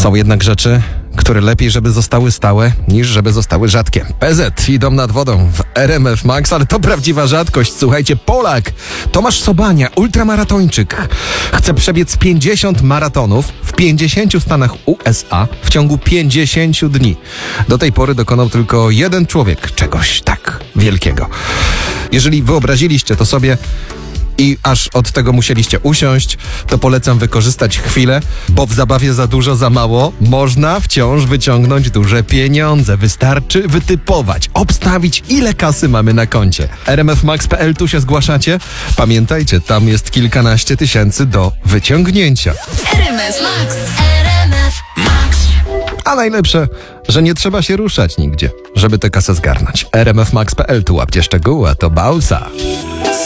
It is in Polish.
Są jednak rzeczy, które lepiej, żeby zostały stałe, niż żeby zostały rzadkie. PZ idą nad wodą w RMF Max, ale to prawdziwa rzadkość. Słuchajcie, Polak Tomasz Sobania, ultramaratończyk, chce przebiec 50 maratonów w 50 stanach USA w ciągu 50 dni. Do tej pory dokonał tylko jeden człowiek czegoś tak wielkiego. Jeżeli wyobraziliście to sobie i aż od tego musieliście usiąść, to polecam wykorzystać chwilę, bo w zabawie za dużo, za mało można wciąż wyciągnąć duże pieniądze. Wystarczy wytypować, obstawić, ile kasy mamy na koncie. rmfmax.pl, tu się zgłaszacie? Pamiętajcie, tam jest kilkanaście tysięcy do wyciągnięcia. RMF Max. RMF Max. A najlepsze, że nie trzeba się ruszać nigdzie, żeby tę kasę zgarnąć. rmfmax.pl, tu łapcie szczegóły, a to Bausa.